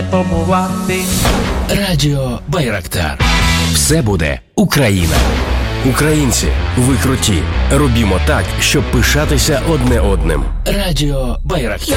побувати. Радіо Байрактар. Все буде Україна. Українці, ви круті. Робімо так, щоб пишатися одне одним. Радіо Байрактар.